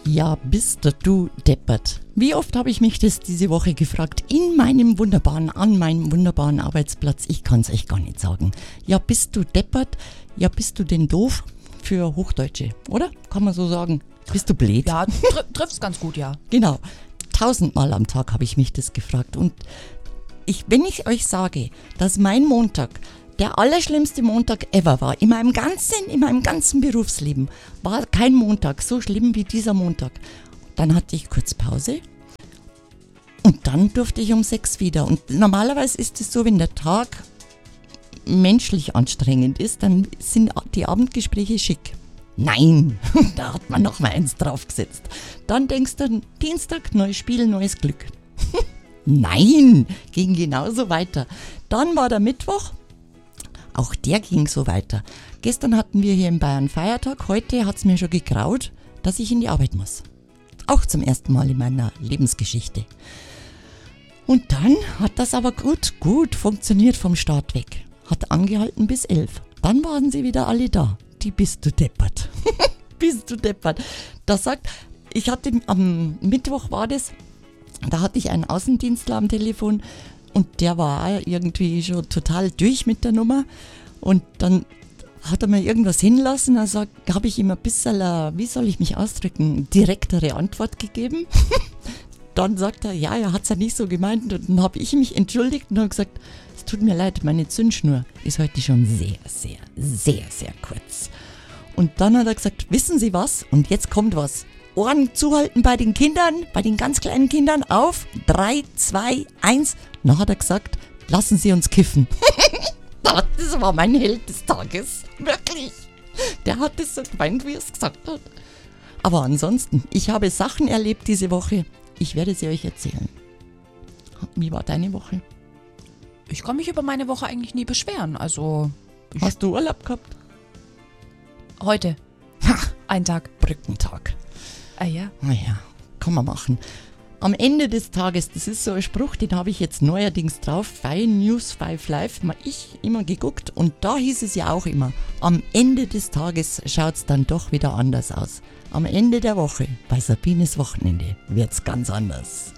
Ja, bist du deppert. Wie oft habe ich mich das diese Woche gefragt, an meinem wunderbaren Arbeitsplatz. Ich kann es euch gar nicht sagen. Ja, bist du deppert? Ja, bist du denn doof? Für Hochdeutsche, oder? Kann man so sagen. Bist du blöd? Ja, triffst ganz gut, ja. Genau. 1000-mal am Tag habe ich mich das gefragt. Und wenn ich euch sage, dass mein Montag der allerschlimmste Montag ever war, in meinem ganzen Berufsleben, war kein Montag so schlimm wie dieser Montag. Dann hatte ich kurz Pause und dann durfte ich um 6 wieder. Und normalerweise ist es so, wenn der Tag menschlich anstrengend ist, dann sind die Abendgespräche schick. Nein, da hat man noch mal eins draufgesetzt. Dann denkst du, Dienstag, neues Spiel, neues Glück. Nein, ging genauso weiter. Dann war der Mittwoch. Auch der ging so weiter. Gestern hatten wir hier in Bayern Feiertag. Heute hat es mir schon gegraut, dass ich in die Arbeit muss. Auch zum ersten Mal in meiner Lebensgeschichte. Und dann hat das aber gut funktioniert vom Start weg. Hat angehalten bis 11. Dann waren sie wieder alle da. Die bist du deppert. Bist du deppert. Das sagt, ich hatte am Mittwoch war das, da hatte ich einen Außendienstler am Telefon. Und der war irgendwie schon total durch mit der Nummer. Und dann hat er mir irgendwas hinlassen. Also habe ich ihm ein bisschen, wie soll ich mich ausdrücken, direktere Antwort gegeben. Dann sagt er, ja, er hat es ja nicht so gemeint. Und dann habe ich mich entschuldigt und habe gesagt, es tut mir leid, meine Zündschnur ist heute schon sehr kurz. Und dann hat er gesagt, wissen Sie was? Und jetzt kommt was. Ohren zuhalten bei den Kindern, bei den ganz kleinen Kindern auf 3, 2, 1. Dann hat er gesagt, lassen Sie uns kiffen. Das war mein Held des Tages. Wirklich. Der hat es so gemeint, wie er es gesagt hat. Aber ansonsten, ich habe Sachen erlebt diese Woche. Ich werde sie euch erzählen. Wie war deine Woche? Ich kann mich über meine Woche eigentlich nie beschweren. Also. Hast du Urlaub gehabt? Heute. Ein Tag. Brückentag. Ah ja. Naja, kann man machen. Am Ende des Tages, das ist so ein Spruch, den habe ich jetzt neuerdings drauf, bei News 5 Live, mal ich immer geguckt und da hieß es ja auch immer, am Ende des Tages schaut es dann doch wieder anders aus. Am Ende der Woche, bei Sabines Wochenende, wird es ganz anders.